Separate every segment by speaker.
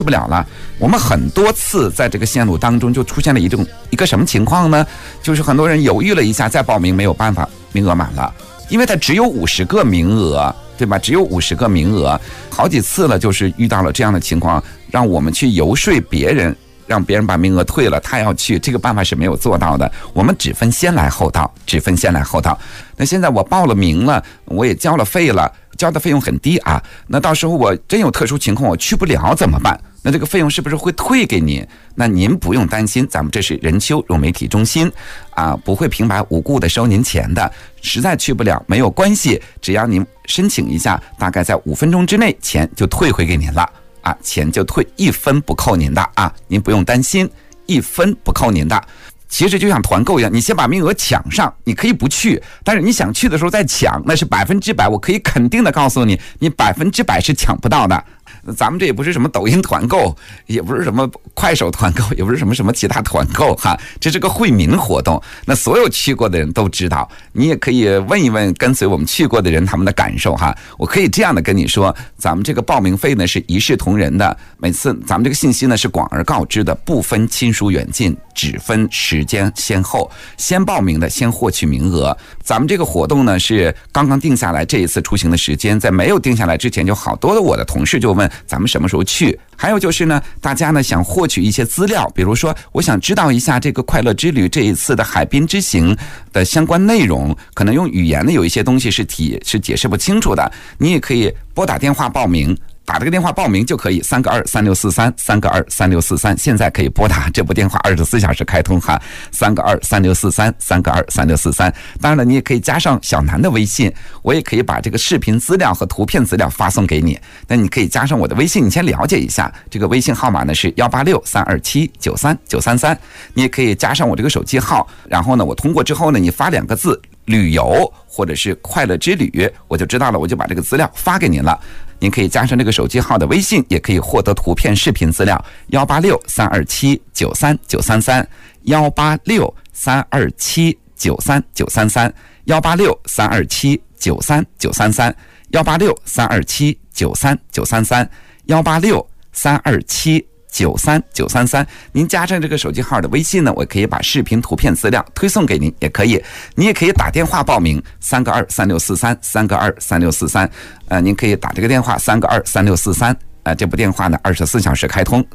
Speaker 1: 不了了。我们很多次在这个线路当中就出现了一个什么情况呢？就是很多人犹豫了一下再报名，没有办法，名额满了，因为它只有50个名额，对吧？只有50个名额，好几次了，就是遇到了这样的情况，让我们去游说别人，让别人把名额退了，他要去，这个办法是没有做到的。我们只分先来后到，只分先来后到。那现在我报了名了，我也交了费了，交的费用很低啊。那到时候我真有特殊情况，我去不了怎么办？那这个费用是不是会退给您？那您不用担心，咱们这是人丘融媒体中心啊，不会平白无故的收您钱的。实在去不了没有关系，只要您申请一下，大概在5分钟之内，钱就退回给您了啊，钱就退，1分不扣您的啊，您不用担心，1分不扣您的。其实就像团购一样，你先把名额抢上，你可以不去，但是你想去的时候再抢，那是100%，我可以肯定的告诉你，你100%是抢不到的。咱们这也不是什么抖音团购，也不是什么快手团购，也不是什么其他团购哈，这是个惠民活动。那所有去过的人都知道，你也可以问一问跟随我们去过的人他们的感受哈。我可以这样的跟你说，咱们这个报名费呢是一视同仁的，每次咱们这个信息呢是广而告之的，不分亲疏远近，只分时间先后，先报名的先获取名额。咱们这个活动呢是刚刚定下来，这一次出行的时间，在没有定下来之前，就好多的我的同事就问咱们什么时候去。还有就是呢，大家呢想获取一些资料，比如说我想知道一下这个快乐之旅这一次的海滨之行的相关内容，可能用语言呢有一些东西是解释不清楚的，你也可以拨打电话报名。打这个电话报名就可以，3个23643，3个23643，现在可以拨打这部电话，24小时开通哈，3个23643，3个23643。当然了，你也可以加上小南的微信，我也可以把这个视频资料和图片资料发送给你。那你可以加上我的微信，你先了解一下，这个微信号码呢是186-327-93933，你也可以加上我这个手机号，然后呢，我通过之后呢，你发2个字旅游或者是快乐之旅，我就知道了，我就把这个资料发给您了。您可以加上这个手机号的微信，也可以获得图片视频资料186-327-933，186-327-93933，186-327-93933，186-327-93933。您加上这个手机号的微信呢，我可以把视频图片资料推送给您，也可以。你也可以打电话报名，3个23643，3个23643。您可以打这个电话3个23643。这部电话呢24小时开通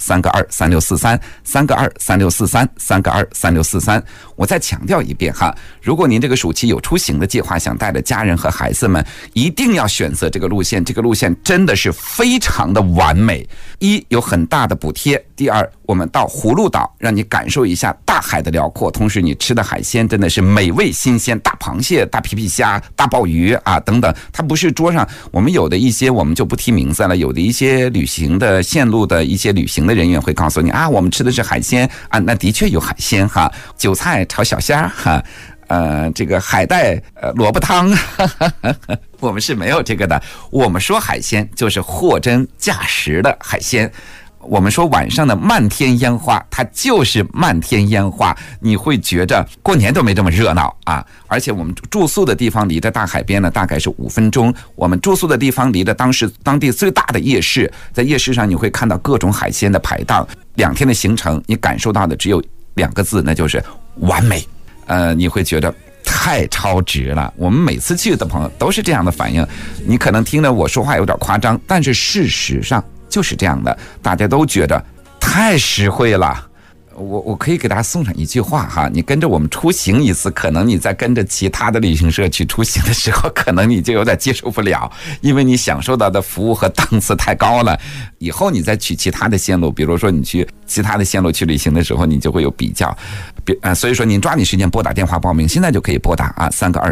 Speaker 1: ，3个23643，3个23643，3个23643。我再强调一遍哈，如果您这个暑期有出行的计划，想带着家人和孩子们，一定要选择这个路线，这个路线真的是非常的完美。一，有很大的补贴；第二，我们到葫芦岛，让你感受一下大海的辽阔，同时你吃的海鲜真的是美味新鲜，大螃蟹、大皮皮虾、大鲍鱼啊等等，它不是桌上我们有的一些，我们就不提名字了，有的一些旅行的线路的一些旅行的人员会告诉你啊，我们吃的是海鲜啊，那的确有海鲜哈，韭菜炒小虾哈，这个海带萝卜汤，我们是没有这个的。我们说海鲜就是货真价实的海鲜。我们说晚上的漫天烟花，它就是漫天烟花，你会觉着过年都没这么热闹啊！而且我们住宿的地方离着大海边呢，大概是5分钟。我们住宿的地方离着当地最大的夜市，在夜市上你会看到各种海鲜的排档。2天的行程，你感受到的只有2个字，那就是完美。你会觉得太超值了。我们每次去的朋友都是这样的反应。你可能听着我说话有点夸张，但是事实上就是这样的，大家都觉得太实惠了。我可以给大家送上一句话哈，你跟着我们出行一次，可能你在跟着其他的旅行社去出行的时候，可能你就有点接受不了，因为你享受到的服务和档次太高了。以后你再去其他的线路，比如说你去其他的线路去旅行的时候，你就会有比较。所以说您抓紧时间拨打电话报名，现在就可以拨打啊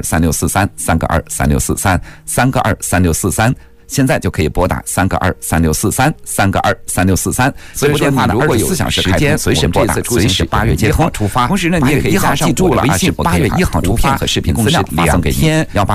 Speaker 1: ，3个23643，3个23643，3个23643。现在就可以拨打3个23643，3个23643。所以电话呢，如果有24小时时间，随时拨打，随时8月1号出发。同时呢，你也可以加上我的微信，8月1号图片和视频资料发送给你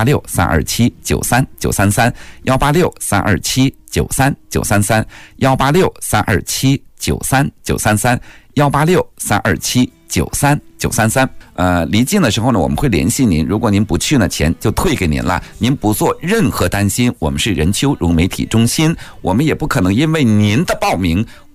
Speaker 1: ，186-327-93933，186-327-93933，186-327-93933。离境的时候呢，我们会联系您，如果您不去呢，钱就退给您了。您不做任何担心，我们是人丘融媒体中心，我们也不可能因为您的报名，